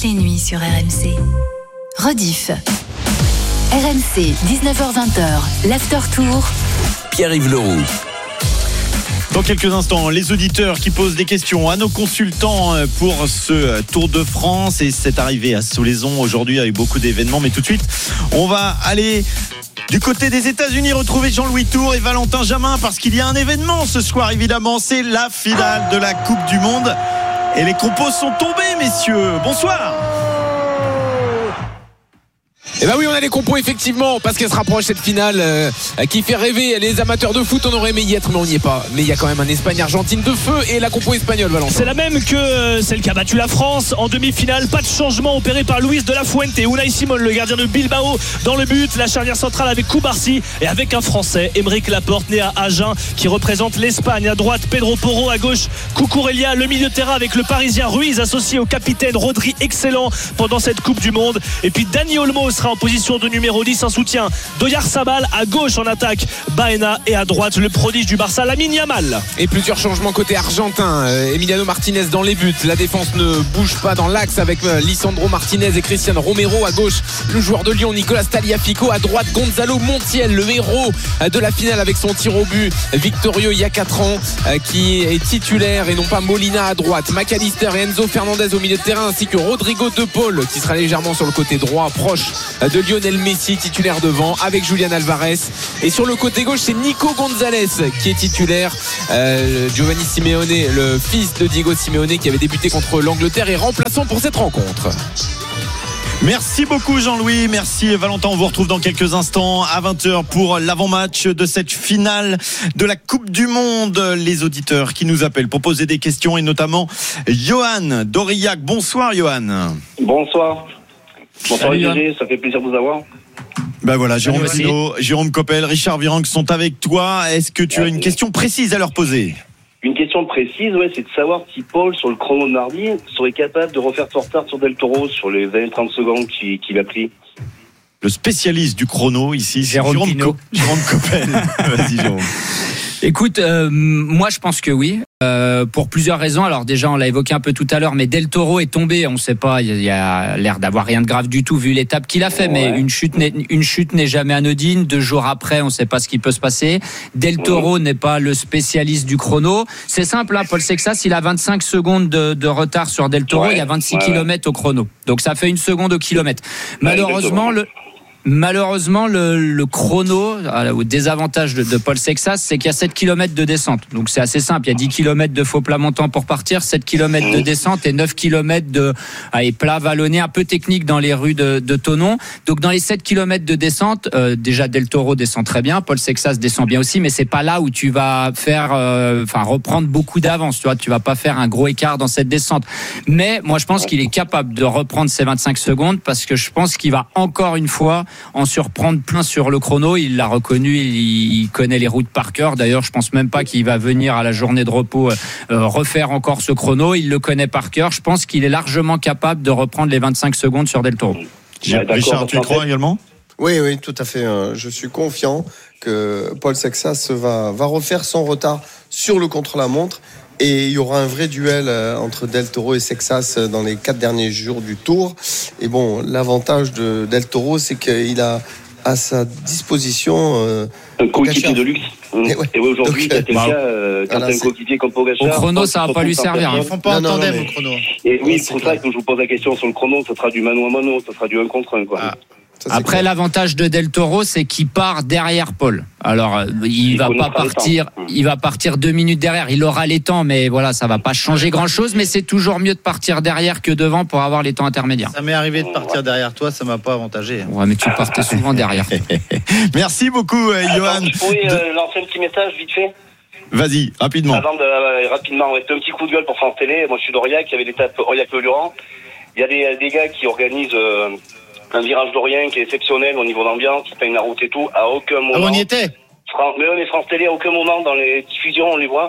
toutes les nuits sur RMC. Rediff. RMC, 19h-20h, l'After Tour. Pierre-Yves Leroux. Dans quelques instants, les auditeurs qui posent des questions à nos consultants pour ce Tour de France et cette arrivée à Soleilson aujourd'hui avec beaucoup d'événements. Mais tout de suite, on va aller du côté des États-Unis retrouver Jean-Louis Tour et Valentin Jamin parce qu'il y a un événement ce soir évidemment, c'est la finale de la Coupe du Monde et les compos sont tombés messieurs. Bonsoir. Eh ben oui, on a les compos effectivement parce qu'elle se rapproche cette finale qui fait rêver les amateurs de foot. On aurait aimé y être mais on n'y est pas. Mais il y a quand même un Espagne-Argentine de feu et la compo espagnole, Valentin. C'est la même que celle qui a battu la France en demi-finale. Pas de changement opéré par Luis de la Fuente. Unai Simon, le gardien de Bilbao, dans le but. La charnière centrale avec Koubarsi et avec un Français, Aymeric Laporte, né à Agen, qui représente l'Espagne. À droite, Pedro Porro. À gauche, Cucurella. Le milieu de terrain avec le Parisien Ruiz associé au capitaine Rodri, excellent pendant cette Coupe du Monde. Et puis Dani Olmo sera en position de numéro 10 en soutien d'Oyarzabal. À gauche en attaque Baena et à droite le prodige du Barça Lamine Yamal. Et plusieurs changements côté argentin. Emiliano Martinez dans les buts. La défense ne bouge pas dans l'axe avec Lisandro Martinez et Cristian Romero. À gauche le joueur de Lyon Nicolas Tagliafico. À droite Gonzalo Montiel, le héros de la finale avec son tir au but victorieux il y a 4 ans, qui est titulaire et non pas Molina à droite. McAllister et Enzo Fernandez au milieu de terrain ainsi que Rodrigo De Paul qui sera légèrement sur le côté droit proche de Lionel Messi titulaire devant avec Julian Alvarez. Et sur le côté gauche c'est Nico Gonzalez qui est titulaire. Giovanni Simeone, le fils de Diego Simeone qui avait débuté contre l'Angleterre, est remplaçant pour cette rencontre. Merci beaucoup Jean-Louis, merci Valentin, on vous retrouve dans quelques instants à 20h pour l'avant-match de cette finale de la Coupe du Monde. Les auditeurs qui nous appellent pour poser des questions et notamment Johan d'Aurillac. Bonsoir Johan. Bonsoir. Bonsoir Olivier, ça fait plaisir de vous avoir. Ben voilà, Jérôme Pinault, Jérôme Coppel, Richard Virenque sont avec toi. Est-ce que tu as une question précise à leur poser ? Une question précise, c'est de savoir si Paul, sur le chrono de mardi, serait capable de refaire son retard sur Del Toro sur les 20-30 secondes qu'il a pris. Le spécialiste du chrono ici, Jérôme Coppel. Vas-y Jérôme. Écoute, moi je pense que oui, pour plusieurs raisons. Alors déjà on l'a évoqué un peu tout à l'heure, mais Del Toro est tombé, on ne sait pas, il y a l'air d'avoir rien de grave du tout vu l'étape qu'il a fait, mais une chute n'est jamais anodine. 2 jours après on ne sait pas ce qui peut se passer. Del Toro n'est pas le spécialiste du chrono. C'est simple, Paul Sexas il a 25 secondes de retard sur Del Toro, il y a 26 km au chrono, donc ça fait 1 seconde au kilomètre. Malheureusement, le chrono, au désavantage de Paul Sexas, c'est qu'il y a 7 km de descente. Donc c'est assez simple. Il y a 10 km de faux plat montant pour partir, 7 km de descente et 9 km de plat vallonné, un peu technique dans les rues de Thonon. Donc dans les 7 km de descente, déjà Del Toro descend très bien, Paul Sexas descend bien aussi, mais c'est pas là où tu vas faire, reprendre beaucoup d'avance. Tu vois, tu vas pas faire un gros écart dans cette descente. Mais moi, je pense qu'il est capable de reprendre ses 25 secondes parce que je pense qu'il va encore une fois en surprendre plein sur le chrono. Il l'a reconnu, il connaît les routes par cœur. D'ailleurs, je pense même pas qu'il va venir à la journée de repos refaire encore ce chrono. Il le connaît par cœur. Je pense qu'il est largement capable de reprendre les 25 secondes sur Del Toro. Richard, tu y crois également ? Oui, tout à fait. Je suis confiant que Paul Sexas va refaire son retard sur le contre-la-montre. Et il y aura un vrai duel entre Del Toro et Sexas dans les 4 derniers jours du Tour. Et bon, l'avantage de Del Toro, c'est qu'il a à sa disposition un coéquipier de luxe. Et aujourd'hui, quand t'as un coéquipier comme Pogacar, au chrono, ça va pas lui servir. Ils font pas en tandem au chrono. Et oui, c'est pour ça que je vous pose la question sur le chrono. Ça sera du mano à mano, ça sera du 1 contre 1, quoi. Après, l'avantage de Del Toro, c'est qu'il part derrière Paul. Alors, il va partir 2 minutes derrière. Il aura les temps, mais voilà, ça va pas changer grand-chose. Mais c'est toujours mieux de partir derrière que devant pour avoir les temps intermédiaires. Ça m'est arrivé de partir derrière toi, ça m'a pas avantagé. Ouais, mais tu partais souvent derrière. Merci beaucoup, Johan. Vous pouvez lancer un petit message vite fait. Vas-y, rapidement. Rapidement, un petit coup de gueule pour France Télé. Moi, je suis d'Aurillac, il y avait l'étape Aurillac-le-Luran. Il y a des gars qui organisent un virage d'Orient qui est exceptionnel au niveau d'ambiance, qui peigne la route et tout. À aucun moment. Ah, on y était. Mais France Télé, à aucun moment dans les diffusions, on les voit.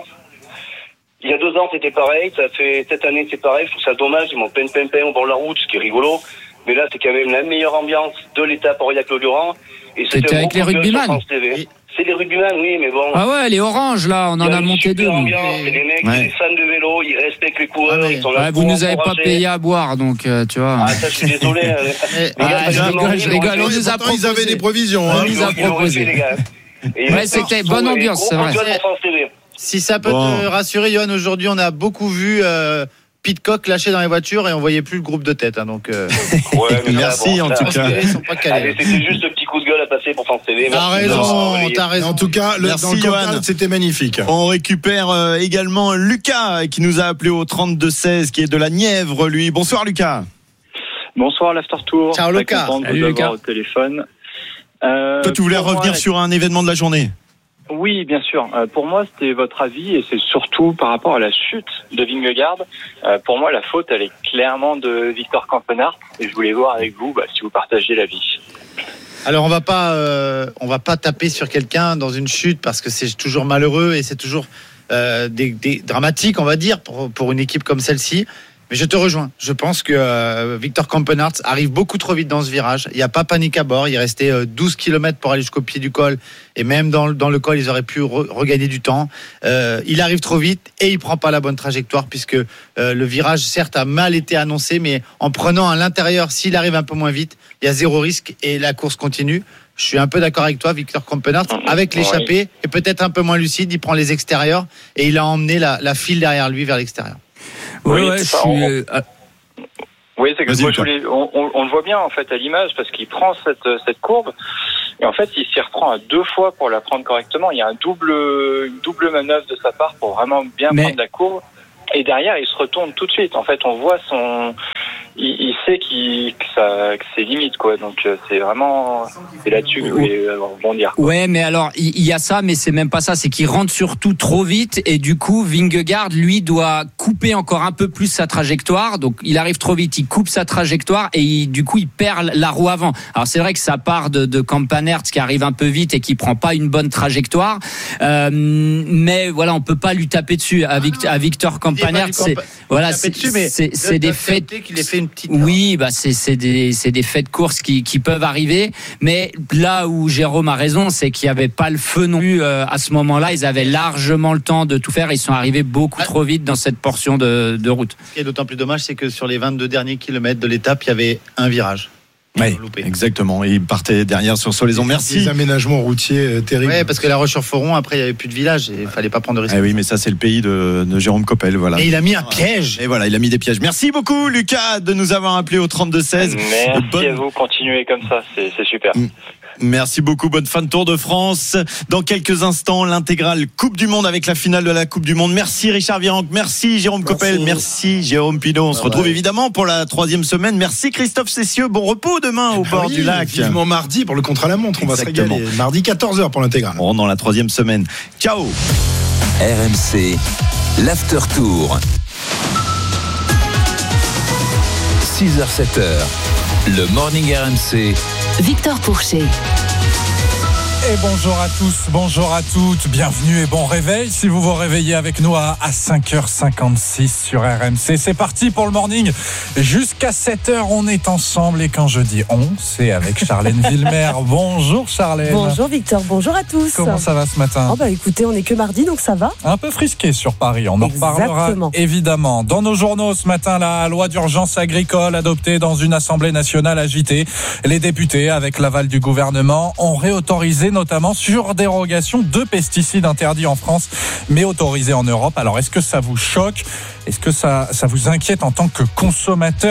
Il y a 2 ans, c'était pareil. Ça fait cette année, c'est pareil. Je trouve ça dommage. Ils m'ont peine au bord de la route, ce qui est rigolo. Mais là, c'est quand même la meilleure ambiance de l'étape Aurillac-le-Luran. Et C'était avec les rugbyman. C'est les rugbyman, oui, mais bon. Ah ouais, les oranges, là, on en a monté 2. C'est des mecs, des fans de vélo, ils respectent les coureurs, ils sont là. Vous nous avez pas payé à boire, donc tu vois. Ah, ça, je suis désolé. Je rigole, on nous a proposé. Ils avaient des provisions. On nous a proposé. Ouais, c'était bonne ambiance, c'est vrai. Si ça peut te rassurer, Johan, aujourd'hui, on a beaucoup vu Pitcock lâché dans les voitures et on voyait plus le groupe de tête. Hein, donc, merci en tout cas. Ils sont pas calés. C'était juste le petit coup de gueule à passer pour France TV. T'as raison. En tout cas, merci, dans le Cantal, c'était magnifique. On récupère également Lucas qui nous a appelé au 32-16, qui est de la Nièvre, lui. Bonsoir Lucas. Bonsoir l'After Tour. Ciao Lucas. Salut Lucas. Au téléphone. Toi, tu voulais revenir sur un événement de la journée? Oui, bien sûr. Pour moi, c'était votre avis et c'est surtout par rapport à la chute de Vingegaard. Pour moi, la faute, elle est clairement de Victor Campenaerts et je voulais voir avec vous si vous partagez l'avis. Alors on va pas taper sur quelqu'un dans une chute parce que c'est toujours malheureux et c'est toujours dramatique, on va dire, pour une équipe comme celle-ci. Mais je te rejoins. Je pense que Victor Campenaerts arrive beaucoup trop vite dans ce virage. Il n'y a pas panique à bord. Il restait 12 km pour aller jusqu'au pied du col. Et même dans le col, ils auraient pu regagner du temps. Il arrive trop vite et il prend pas la bonne trajectoire puisque le virage, certes, a mal été annoncé. Mais en prenant à l'intérieur, s'il arrive un peu moins vite, il y a 0 risque et la course continue. Je suis un peu d'accord avec toi, Victor Campenaerts. Avec l'échappée et peut-être un peu moins lucide, il prend les extérieurs et il a emmené la file derrière lui vers l'extérieur. Oui, c'est que moi, on le voit bien en fait à l'image parce qu'il prend cette courbe et en fait il s'y reprend à 2 fois pour la prendre correctement. Il y a une double manœuvre de sa part pour vraiment bien prendre la courbe et derrière il se retourne tout de suite. En fait, on voit il sait que c'est limite quoi. Donc c'est là-dessus que je voulais rebondir. Ouais, mais alors il y a ça, mais c'est même pas ça. C'est qu'il rentre surtout trop vite et du coup Vingegaard lui doit couper encore un peu plus sa trajectoire. Donc il arrive trop vite, il coupe sa trajectoire et du coup il perd la roue avant. Alors c'est vrai que ça part de Campenaerts qui arrive un peu vite et qui prend pas une bonne trajectoire. Mais voilà, on peut pas lui taper dessus à Victor Campenaerts. C'est des faits. Oui, c'est des faits de course qui peuvent arriver, mais là où Jérôme a raison, c'est qu'il n'y avait pas le feu non plus à ce moment-là. Ils avaient largement le temps de tout faire. Ils sont arrivés beaucoup trop vite dans cette portion de route. Ce qui est d'autant plus dommage, c'est que sur les 22 derniers kilomètres de l'étape, il y avait un virage. Oui, exactement. Et il partait derrière sur Solaison. Merci. Des aménagements routiers terribles. Oui, parce que la Roche-sur-Foron, après, il n'y avait plus de village et il ne fallait pas prendre de risque. Oui, mais ça, c'est le pays de Jérôme Coppel. Voilà. Et il a mis un piège. Et voilà, il a mis des pièges. Merci beaucoup, Lucas, de nous avoir appelé au 32-16. Merci à vous. Continuez comme ça. C'est super. Merci beaucoup, bonne fin de Tour de France. Dans quelques instants, l'intégrale Coupe du Monde avec la finale de la Coupe du Monde. Merci Richard Virenque, merci Jérôme Coppel, merci Jérôme Pinault. On se retrouve évidemment pour la 3e semaine. Merci Christophe Cessieux, bon repos demain au bord du lac. Vivement mardi pour le contre-la-montre, on va se régaler. Mardi 14h pour l'intégrale. On rentre dans la 3e semaine. Ciao. RMC, l'After Tour. 6h-7h, le Morning RMC. Victor Pourchet. Et bonjour à tous, bonjour à toutes, bienvenue et bon réveil si vous vous réveillez avec nous à 5h56 sur RMC. C'est parti pour le morning. Jusqu'à 7h, on est ensemble et quand je dis on, c'est avec Charlène Villemer. Bonjour Charlène. Bonjour Victor, bonjour à tous. Comment ça va ce matin ? Écoutez, on n'est que mardi donc ça va. Un peu frisqué sur Paris, on en reparlera évidemment. Dans nos journaux ce matin, la loi d'urgence agricole adoptée dans une assemblée nationale agitée. Les députés, avec l'aval du gouvernement, ont réautorisé notamment sur dérogation 2 pesticides interdits en France mais autorisés en Europe. Alors est-ce que ça vous choque ? Est-ce que ça vous inquiète en tant que consommateur ?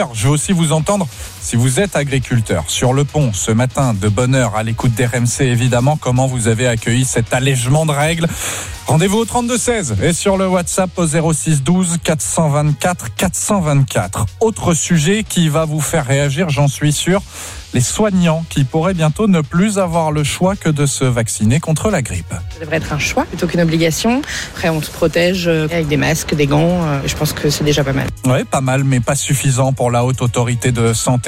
Je veux aussi vous entendre si vous êtes agriculteur. Sur le pont ce matin, de bonne heure à l'écoute d'RMC évidemment, comment vous avez accueilli cet allègement de règles ? Rendez-vous au 32-16 et sur le WhatsApp au 06 12 424 424. Autre sujet qui va vous faire réagir, j'en suis sûr, les soignants qui pourraient bientôt ne plus avoir le choix que de se vacciner contre la grippe. Ça devrait être un choix plutôt qu'une obligation. Après, on se protège avec des masques, des gants. Je pense que c'est déjà pas mal. Oui, pas mal, mais pas suffisant pour la Haute Autorité de Santé.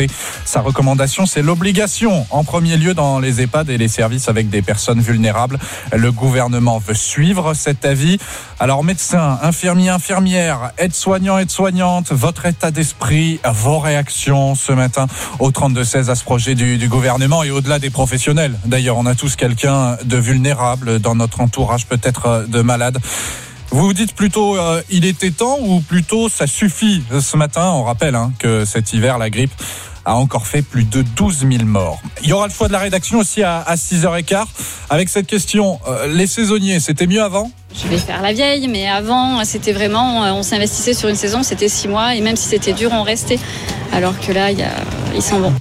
santé. Sa recommandation, c'est l'obligation, en premier lieu dans les EHPAD et les services avec des personnes vulnérables. Le gouvernement veut suivre cet avis. Alors médecins, infirmiers, infirmières, aides-soignants, aides-soignantes, votre état d'esprit, vos réactions ce matin au 32-16 à ce projet du gouvernement et au-delà des professionnels. D'ailleurs, on a tous quelqu'un de vulnérable dans notre entourage, peut-être de malade. Vous vous dites plutôt il était temps ou plutôt ça suffit ce matin? On rappelle que cet hiver, la grippe a encore fait plus de 12 000 morts. Il y aura le choix de la rédaction aussi à 6h15 avec cette question. Les saisonniers, c'était mieux avant? Je vais faire la vieille, mais avant, c'était vraiment, on s'investissait sur une saison, c'était 6 mois, et même si c'était dur, on restait. Alors que là, ils s'en vont.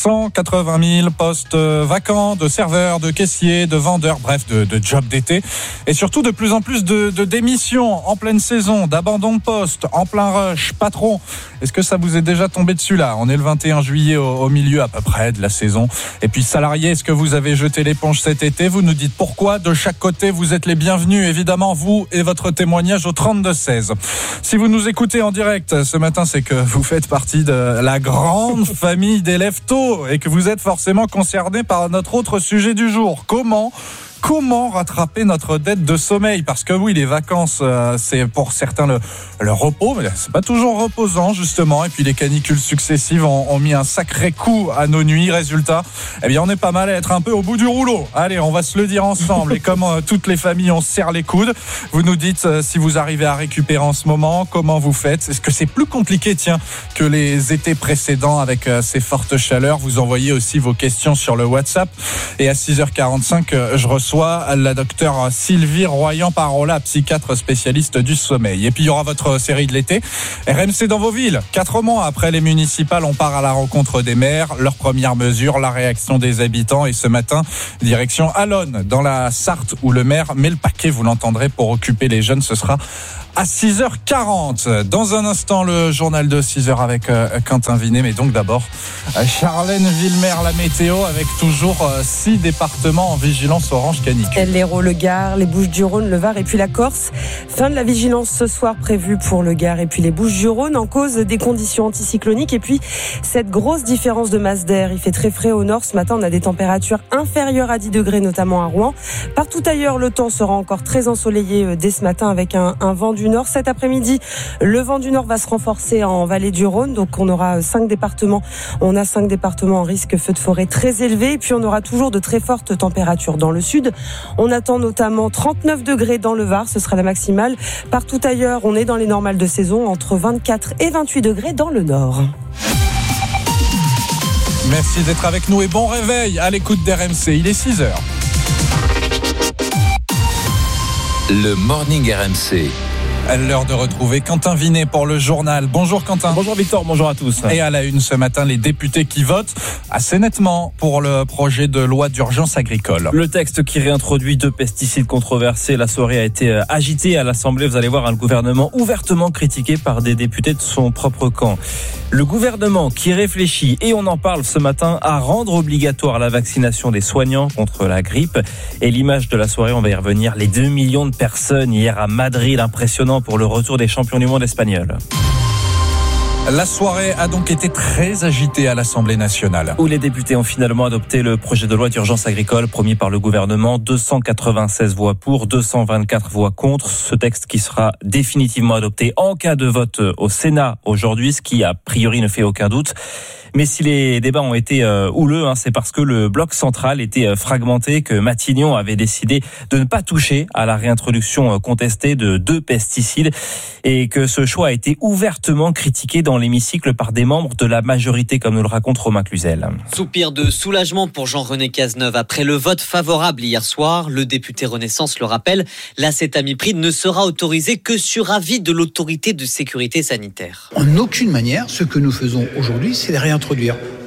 180 000 postes vacants de serveurs, de caissiers, de vendeurs, bref, de jobs d'été. Et surtout de plus en plus de démissions en pleine saison, d'abandon de poste, en plein rush. Patron, est-ce que ça vous est déjà tombé dessus là? On est le 21 juillet au milieu à peu près de la saison. Et puis salariés, est-ce que vous avez jeté l'éponge cet été? Vous nous dites pourquoi. De chaque côté, vous êtes les bienvenus, évidemment, vous et votre témoignage au 32-16. Si vous nous écoutez en direct ce matin, c'est que vous faites partie de la grande famille d'élèves tôt et que vous êtes forcément concerné par notre autre sujet du jour. Comment rattraper notre dette de sommeil? Parce que oui, les vacances, c'est pour certains le repos, mais c'est pas toujours reposant justement. Et puis les canicules successives ont mis un sacré coup à nos nuits. Résultat, on est pas mal à être un peu au bout du rouleau. Allez, on va se le dire ensemble. Et comme toutes les familles, on se serre les coudes. Vous nous dites si vous arrivez à récupérer en ce moment, comment vous faites? Est-ce que c'est plus compliqué, que les étés précédents avec ces fortes chaleurs? Vous envoyez aussi vos questions sur le WhatsApp. Et à 6h45, je reçois la docteure Sylvie Royan-Parola, psychiatre spécialiste du sommeil. Et puis il y aura votre série de l'été, RMC dans vos villes. 4 mois après les municipales, on part à la rencontre des maires, leurs premières mesures, la réaction des habitants. Et ce matin, direction Allonne, dans la Sarthe, où le maire met le paquet, vous l'entendrez, pour occuper les jeunes. Ce sera à 6h40. Dans un instant, le journal de 6h avec Quentin Vinet. Mais donc d'abord, Charlène Villemer, la météo, avec toujours 6 départements en vigilance orange canicule. L'Hérault, le Gard, les Bouches-du-Rhône, le Var et puis la Corse. Fin de la vigilance ce soir prévue pour le Gard et puis les Bouches-du-Rhône en cause des conditions anticycloniques. Et puis cette grosse différence de masse d'air. Il fait très frais au nord. Ce matin, on a des températures inférieures à 10 degrés, notamment à Rouen. Partout ailleurs, le temps sera encore très ensoleillé dès ce matin avec un vent du nord. Cet après-midi, le vent du nord va se renforcer en vallée du Rhône. Donc on aura 5 départements. On a 5 départements en risque feu de forêt très élevé. Et puis on aura toujours de très fortes températures dans le sud. On attend notamment 39 degrés dans le Var. Ce sera la maximale. Partout ailleurs, on est dans les normales de saison, entre 24 et 28 degrés dans le nord. Merci d'être avec nous et bon réveil à l'écoute d'RMC. Il est 6h. Le Morning RMC. L'heure de retrouver Quentin Vinet pour le journal. Bonjour Quentin. Bonjour Victor, bonjour à tous. Et à la une ce matin, les députés qui votent assez nettement pour le projet de loi d'urgence agricole. Le texte qui réintroduit 2 pesticides controversés. La soirée a été agitée à l'Assemblée. Vous allez voir, le gouvernement ouvertement critiqué par des députés de son propre camp. Le gouvernement qui réfléchit, et on en parle ce matin, à rendre obligatoire la vaccination des soignants contre la grippe. Et l'image de la soirée, on va y revenir, les 2 millions de personnes hier à Madrid, impressionnant pour le retour des champions du monde espagnols. La soirée a donc été très agitée à l'Assemblée nationale, où les députés ont finalement adopté le projet de loi d'urgence agricole promis par le gouvernement. 296 voix pour, 224 voix contre. Ce texte qui sera définitivement adopté en cas de vote au Sénat aujourd'hui, ce qui a priori ne fait aucun doute. Mais si les débats ont été houleux, c'est parce que le bloc central était fragmenté, que Matignon avait décidé de ne pas toucher à la réintroduction contestée de 2 pesticides et que ce choix a été ouvertement critiqué dans l'hémicycle par des membres de la majorité, comme nous le raconte Romain Cluzel. Soupir de soulagement pour Jean-René Cazeneuve. Après le vote favorable hier soir, le député Renaissance le rappelle, l'acétamipride ne sera autorisé que sur avis de l'autorité de sécurité sanitaire. En aucune manière, ce que nous faisons aujourd'hui, c'est de réintroduire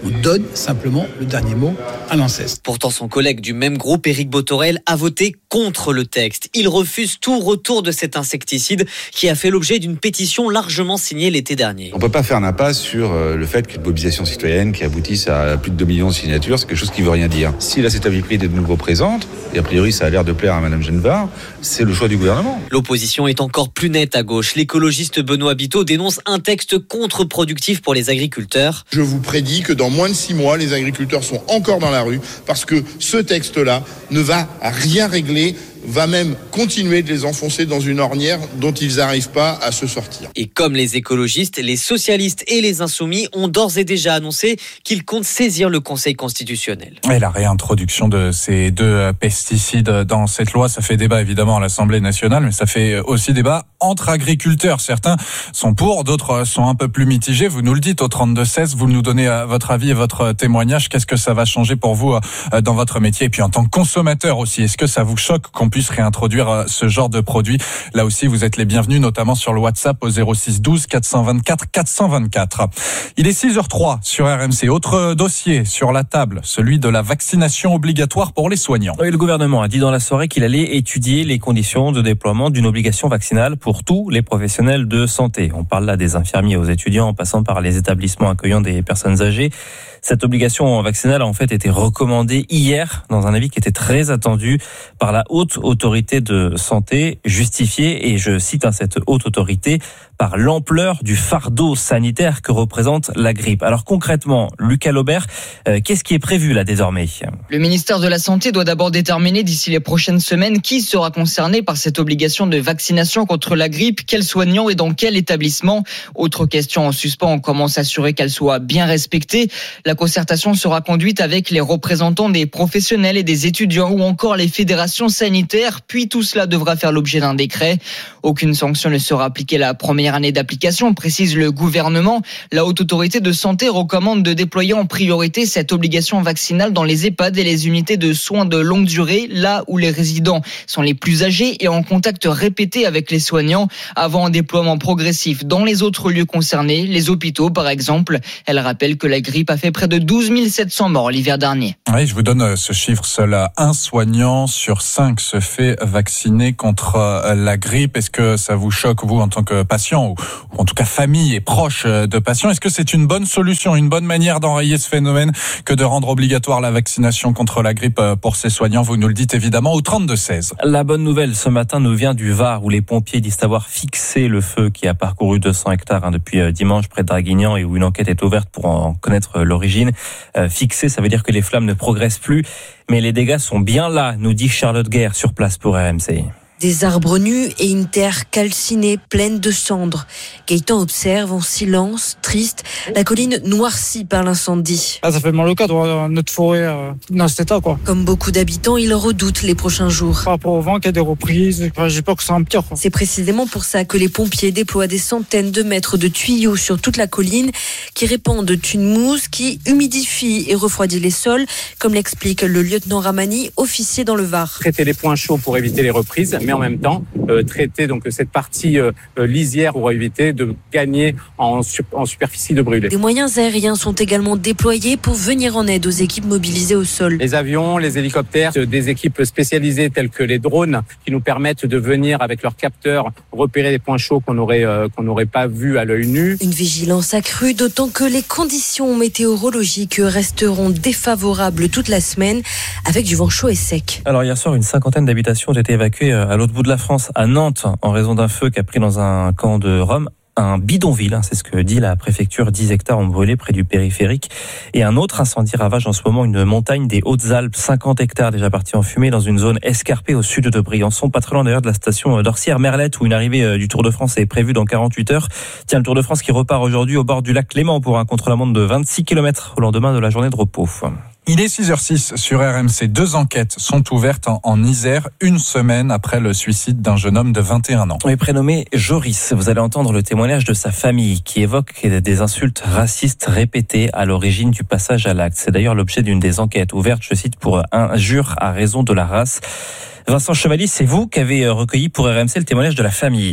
On donne simplement le dernier mot à l'ANSES. Pourtant, son collègue du même groupe, Éric Botorel, a voté contre le texte. Il refuse tout retour de cet insecticide qui a fait l'objet d'une pétition largement signée l'été dernier. On ne peut pas faire une impasse sur le fait qu'une mobilisation citoyenne qui aboutisse à plus de 2 millions de signatures, c'est quelque chose qui ne veut rien dire. Si la CETA-Viprine est de nouveau présente, et a priori ça a l'air de plaire à Mme Genevard, c'est le choix du gouvernement. L'opposition est encore plus nette à gauche. L'écologiste Benoît Biteau dénonce un texte contre-productif pour les agriculteurs. Je vous prédis que dans moins de 6 mois, les agriculteurs sont encore dans la rue parce que ce texte-là ne va rien régler, va même continuer de les enfoncer dans une ornière dont ils n'arrivent pas à se sortir. Et comme les écologistes, les socialistes et les insoumis ont d'ores et déjà annoncé qu'ils comptent saisir le Conseil constitutionnel. Et la réintroduction de ces 2 pesticides dans cette loi, ça fait débat évidemment à l'Assemblée nationale, mais ça fait aussi débat entre agriculteurs. Certains sont pour, d'autres sont un peu plus mitigés. Vous nous le dites au 32-16, vous nous donnez votre avis et votre témoignage. Qu'est-ce que ça va changer pour vous dans votre métier? Et puis en tant que consommateur aussi, est-ce que ça vous choque qu'on puisse réintroduire ce genre de produit? Là aussi, vous êtes les bienvenus, notamment sur le WhatsApp au 06 12 424 424. Il est 6h03 sur RMC. Autre dossier sur la table, celui de la vaccination obligatoire pour les soignants. Oui, le gouvernement a dit dans la soirée qu'il allait étudier les conditions de déploiement d'une obligation vaccinale pour tous les professionnels de santé. On parle là des infirmiers aux étudiants, en passant par les établissements accueillant des personnes âgées. Cette obligation vaccinale a en fait été recommandée hier dans un avis qui était très attendu par la haute autorité de santé, justifiée, et je cite cette haute autorité, par l'ampleur du fardeau sanitaire que représente la grippe. Alors concrètement, Lucas Laubert, qu'est-ce qui est prévu là désormais? Le ministère de la Santé doit d'abord déterminer d'ici les prochaines semaines qui sera concerné par cette obligation de vaccination contre la grippe, quels soignants et dans quel établissement. Autre question en suspens, comment s'assurer qu'elle soit bien respectée? La concertation sera conduite avec les représentants des professionnels et des étudiants ou encore les fédérations sanitaires, puis tout cela devra faire l'objet d'un décret. Aucune sanction ne sera appliquée la première année d'application, précise le gouvernement. La haute autorité de santé recommande de déployer en priorité cette obligation vaccinale dans les EHPAD et les unités de soins de longue durée, là où les résidents sont les plus âgés et en contact répété avec les soignants, avant un déploiement progressif dans les autres lieux concernés, les hôpitaux par exemple. Elle rappelle que la grippe a fait près de 12 700 morts l'hiver dernier. Oui, je vous donne ce chiffre, seul un soignant sur 5 se fait vacciner contre la grippe. Est-ce que ça vous choque, vous, en tant que patient, ou en tout cas famille et proche de patients? Est-ce que c'est une bonne solution, une bonne manière d'enrayer ce phénomène que de rendre obligatoire la vaccination contre la grippe pour ces soignants? Vous nous le dites évidemment au 32-16. La bonne nouvelle ce matin nous vient du Var, où les pompiers disent avoir fixé le feu qui a parcouru 200 hectares depuis dimanche près de Draguignan, et où une enquête est ouverte pour en connaître l'origine. Fixé, ça veut dire que les flammes ne progressent plus, mais les dégâts sont bien là, nous dit Charlotte Guerre sur place pour RMC. Des arbres nus et une terre calcinée pleine de cendres. Gaëtan observe en silence, triste, la colline noircie par l'incendie. Ah, ça fait mal au cœur de voir notre forêt dans cet état, quoi. Comme beaucoup d'habitants, il redoute les prochains jours. Par rapport au vent, qu'il y a des reprises, j'ai peur que ça empire, quoi. C'est précisément pour ça que les pompiers déploient des centaines de mètres de tuyaux sur toute la colline qui répandent une mousse qui humidifie et refroidit les sols, comme l'explique le lieutenant Ramani, officier dans le Var. Traiter les points chauds pour éviter les reprises, mais en même temps traiter donc cette partie lisière pour éviter de gagner en superficie de brûler. Des moyens aériens sont également déployés pour venir en aide aux équipes mobilisées au sol. Les avions, les hélicoptères, des équipes spécialisées telles que les drones qui nous permettent de venir avec leurs capteurs repérer des points chauds qu'on n'aurait pas vus à l'œil nu. Une vigilance accrue, d'autant que les conditions météorologiques resteront défavorables toute la semaine avec du vent chaud et sec. Alors hier soir, une cinquantaine d'habitations ont été évacuées à l'autre bout de la France, à Nantes, en raison d'un feu qui a pris dans un camp de Rome. Un bidonville, c'est ce que dit la préfecture. 10 hectares ont brûlé près du périphérique. Et un autre incendie ravage en ce moment une montagne des Hautes-Alpes. 50 hectares déjà partis en fumée dans une zone escarpée au sud de Briançon. Pas très loin d'ailleurs de la station d'Orsières-Merlette, où une arrivée du Tour de France est prévue dans 48 heures. Tiens, le Tour de France qui repart aujourd'hui au bord du lac Léman pour un contre-la-montre de 26 km au lendemain de la journée de repos. Il est 6h06 sur RMC. 2 enquêtes sont ouvertes en Isère, une semaine après le suicide d'un jeune homme de 21 ans. Oui, prénommé Joris. Vous allez entendre le témoignage de sa famille qui évoque des insultes racistes répétées à l'origine du passage à l'acte. C'est d'ailleurs l'objet d'une des enquêtes ouvertes, je cite, pour injure à raison de la race. Vincent Chevalier, c'est vous qui avez recueilli pour RMC le témoignage de la famille.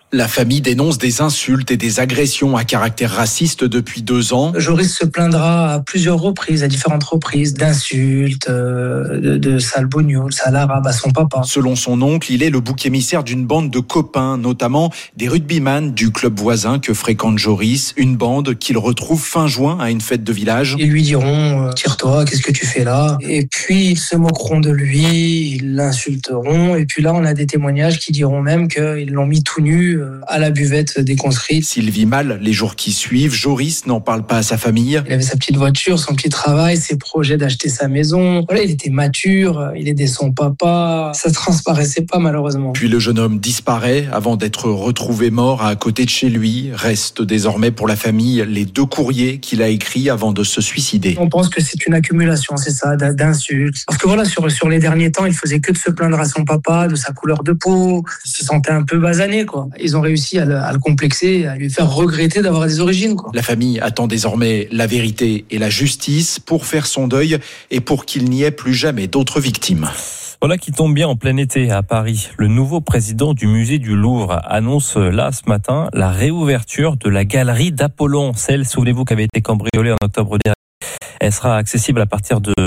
La famille dénonce des insultes et des agressions à caractère raciste depuis 2 ans. Joris se plaindra à plusieurs reprises, à différentes reprises, d'insultes, de sale bougnoule, sale arabe à son papa. Selon son oncle, il est le bouc émissaire d'une bande de copains, notamment des rugbyman du club voisin que fréquente Joris, une bande qu'il retrouve fin juin à une fête de village. Ils lui diront « Tire-toi, qu'est-ce que tu fais là ?» Et puis ils se moqueront de lui, ils l'insulteront. Et puis là, on a des témoignages qui diront même qu'ils l'ont mis tout nu à la buvette des conscrits. S'il vit mal les jours qui suivent, Joris n'en parle pas à sa famille. Il avait sa petite voiture, son petit travail, ses projets d'acheter sa maison. Voilà, il était mature, il aidait son papa. Ça transparaissait pas malheureusement. Puis le jeune homme disparaît avant d'être retrouvé mort à côté de chez lui. Restent désormais pour la famille les 2 courriers qu'il a écrits avant de se suicider. On pense que c'est une accumulation, c'est ça, d'insultes. Parce que voilà, sur les derniers temps, il faisait que de se plaindre à son papa, de sa couleur de peau. Il se sentait un peu basané, quoi. Ils ont réussi à le complexer, à lui faire regretter d'avoir des origines, quoi. La famille attend désormais la vérité et la justice pour faire son deuil et pour qu'il n'y ait plus jamais d'autres victimes. Voilà qui tombe bien en plein été à Paris. Le nouveau président du musée du Louvre annonce là ce matin la réouverture de la galerie d'Apollon. Celle, souvenez-vous, qui avait été cambriolée en octobre dernier. Elle sera accessible à partir de...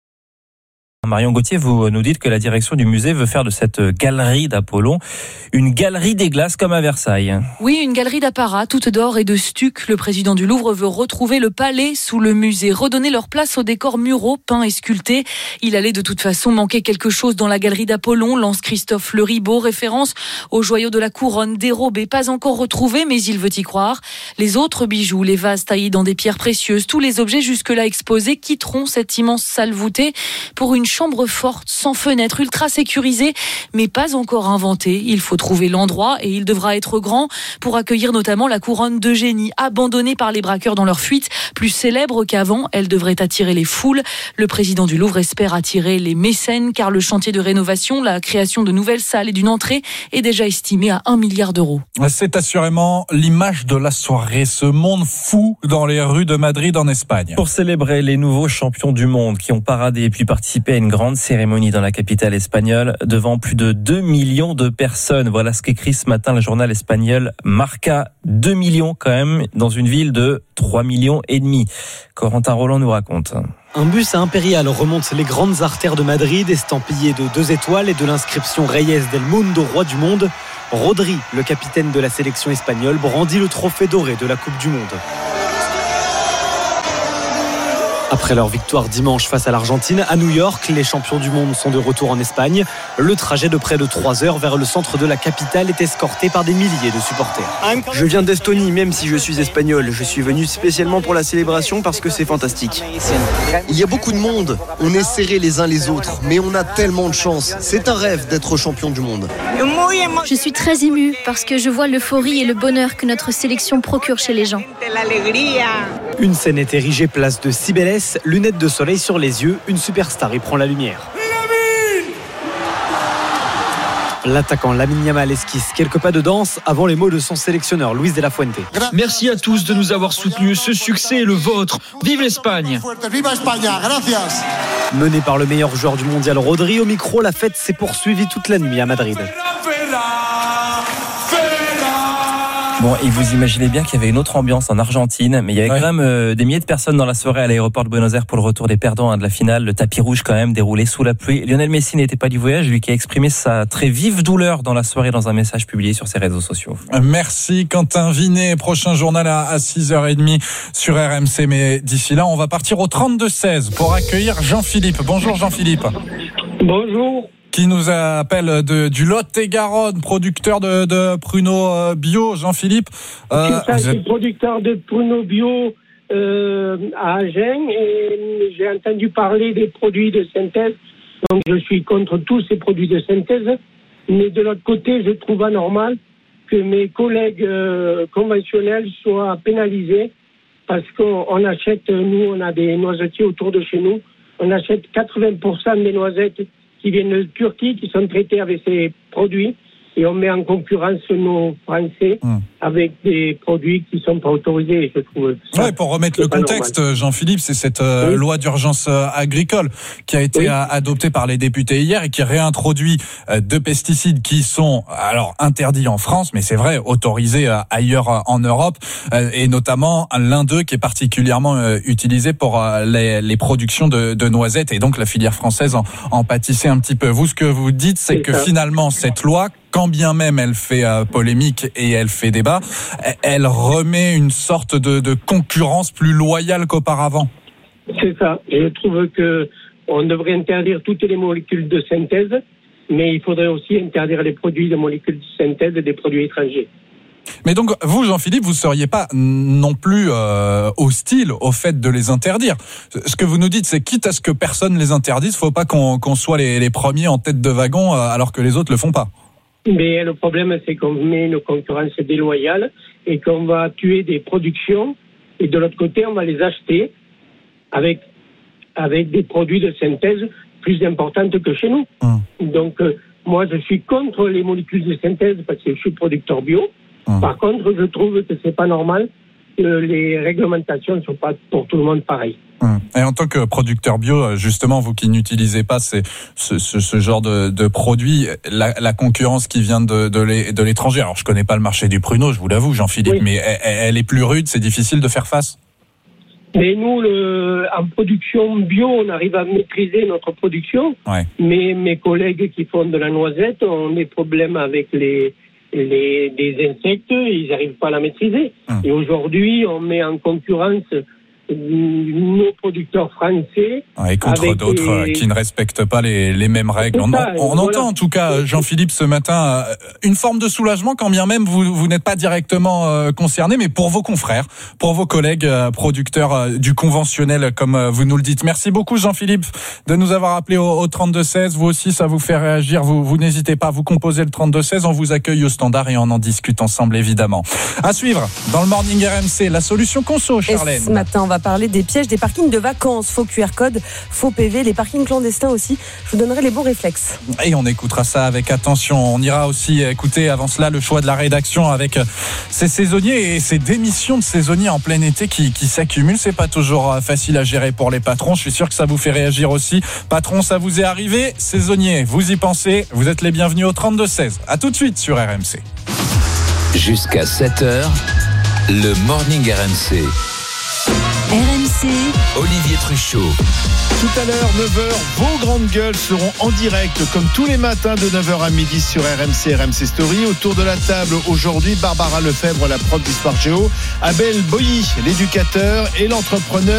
Marion Gauthier, vous nous dites que la direction du musée veut faire de cette galerie d'Apollon une galerie des glaces comme à Versailles. Oui, une galerie d'apparat, toute d'or et de stuc. Le président du Louvre veut retrouver le palais sous le musée, redonner leur place aux décors muraux peints et sculptés. Il allait de toute façon manquer quelque chose dans la galerie d'Apollon, lance Christophe Le Ribaud, référence aux joyaux de la couronne dérobés, pas encore retrouvés, mais il veut y croire. Les autres bijoux, les vases taillés dans des pierres précieuses, tous les objets jusque-là exposés quitteront cette immense salle voûtée pour une chambre forte, sans fenêtre, ultra sécurisée, mais pas encore inventée. Il faut trouver l'endroit et il devra être grand pour accueillir notamment la couronne d'Eugénie, abandonnée par les braqueurs dans leur fuite. Plus célèbre qu'avant, elle devrait attirer les foules. Le président du Louvre espère attirer les mécènes car le chantier de rénovation, la création de nouvelles salles et d'une entrée est déjà estimé à 1 milliard d'euros. C'est assurément l'image de la soirée, ce monde fou dans les rues de Madrid en Espagne. Pour célébrer les nouveaux champions du monde qui ont paradé et puis participé à une grande cérémonie dans la capitale espagnole devant plus de 2 millions de personnes. Voilà ce qu'écrit ce matin le journal espagnol Marca. 2 millions quand même dans une ville de 3,5 millions. Corentin Roland nous raconte. Un bus à Impérial remonte les grandes artères de Madrid, estampillé de 2 étoiles et de l'inscription Reyes del Mundo, roi du monde. Rodri, le capitaine de la sélection espagnole, brandit le trophée doré de la Coupe du Monde. Après leur victoire dimanche face à l'Argentine, à New York, les champions du monde sont de retour en Espagne. Le trajet de près de 3 heures vers le centre de la capitale est escorté par des milliers de supporters. Je viens d'Estonie, même si je suis espagnol. Je suis venu spécialement pour la célébration parce que c'est fantastique. Il y a beaucoup de monde, on est serrés les uns les autres, mais on a tellement de chance. C'est un rêve d'être champion du monde. Je suis très émue parce que je vois l'euphorie et le bonheur que notre sélection procure chez les gens. Une scène est érigée place de Cibeles, lunettes de soleil sur les yeux, une superstar y prend la lumière. L'attaquant Lamine Yamal esquisse quelques pas de danse avant les mots de son sélectionneur Luis de la Fuente. Merci à tous de nous avoir soutenus, ce succès est le vôtre. Vive l'Espagne! Mené par le meilleur joueur du mondial Rodri au micro, la fête s'est poursuivie toute la nuit à Madrid. Bon, et vous imaginez bien qu'il y avait une autre ambiance en Argentine, mais il y avait quand même des milliers de personnes dans la soirée à l'aéroport de Buenos Aires pour le retour des perdants de la finale. Le tapis rouge quand même déroulé sous la pluie. Lionel Messi n'était pas du voyage, lui qui a exprimé sa très vive douleur dans la soirée dans un message publié sur ses réseaux sociaux. Merci Quentin Vinet. Prochain journal à 6h30 sur RMC. Mais d'ici là, on va partir au 32-16 pour accueillir Jean-Philippe. Bonjour Jean-Philippe. Bonjour. Qui nous appelle du Lot-et-Garonne, producteur de pruneaux bio, Jean-Philippe. Je suis producteur de pruneaux bio à Agen et j'ai entendu parler des produits de synthèse. Donc je suis contre tous ces produits de synthèse. Mais de l'autre côté, je trouve anormal que mes collègues conventionnels soient pénalisés parce qu'on achète, nous on a des noisetiers autour de chez nous, on achète 80% des noisettes qui viennent de Turquie, qui sont traitées avec ces produits. et on met en concurrence nos Français avec des produits qui ne sont pas autorisés, je trouve. Oui, pour remettre le contexte, Jean-Philippe, c'est cette loi d'urgence agricole qui a été adoptée par les députés hier et qui réintroduit 2 pesticides qui sont alors interdits en France, mais c'est vrai, autorisés ailleurs en Europe, et notamment l'un d'eux qui est particulièrement utilisé pour les productions de noisettes, et donc la filière française en pâtissait un petit peu. Vous, ce que vous dites, c'est que finalement, cette loi, quand bien même elle fait polémique et elle fait débat, elle remet une sorte de concurrence plus loyale qu'auparavant. C'est ça. Je trouve que on devrait interdire toutes les molécules de synthèse, mais il faudrait aussi interdire les produits de molécules de synthèse et des produits étrangers. Mais donc, vous, Jean-Philippe, vous ne seriez pas non plus hostile au fait de les interdire. Ce que vous nous dites, c'est quitte à ce que personne les interdise, il ne faut pas qu'on soit les premiers en tête de wagon alors que les autres ne le font pas. Mais le problème, c'est qu'on met une concurrence déloyale et qu'on va tuer des productions, et de l'autre côté, on va les acheter avec des produits de synthèse plus importantes que chez nous. Donc, moi, je suis contre les molécules de synthèse parce que je suis producteur bio. Par contre, je trouve que c'est pas normal que les réglementations ne soient pas pour tout le monde pareilles. Et en tant que producteur bio, justement, vous qui n'utilisez pas ce genre de produits, la concurrence qui vient de l'étranger, alors je connais pas le marché du pruneau, je vous l'avoue, Jean-Philippe, mais elle est plus rude, c'est difficile de faire face. Mais nous, en production bio, on arrive à maîtriser notre production. Mais mes collègues qui font de la noisette ont des problèmes avec des insectes, ils n'arrivent pas à la maîtriser. Et aujourd'hui, on met en concurrence nos producteurs français et contre d'autres qui ne respectent pas les mêmes règles. On entend en tout cas, Jean-Philippe, ce matin une forme de soulagement, quand bien même vous n'êtes pas directement concerné, mais pour vos confrères, pour vos collègues producteurs du conventionnel, comme vous nous le dites. Merci beaucoup, Jean-Philippe, de nous avoir appelé au 32-16. Vous aussi, ça vous fait réagir. Vous n'hésitez pas à vous composer le 32-16. On vous accueille au standard et on en discute ensemble, évidemment. À suivre dans le Morning RMC, la solution conso, Charlène. Ce matin, on va parler des pièges des parkings de vacances, faux QR code, faux PV, les parkings clandestins aussi. Je vous donnerai les bons réflexes. Et on écoutera ça avec attention. On ira aussi écouter avant cela le choix de la rédaction avec ces saisonniers et ces démissions de saisonniers en plein été qui s'accumulent. C'est pas toujours facile à gérer pour les patrons. Je suis sûr que ça vous fait réagir aussi. Patron, ça vous est arrivé? Saisonnier, vous y pensez? Vous êtes les bienvenus au 32-16. À tout de suite sur RMC. Jusqu'à 7h, le Morning RMC. RMC, Olivier Truchot. Tout à l'heure, 9h, vos grandes gueules seront en direct comme tous les matins de 9h à midi sur RMC, RMC Story. Autour de la table aujourd'hui, Barbara Lefebvre, la prof d'histoire géo, Abel Boilly, l'éducateur et l'entrepreneur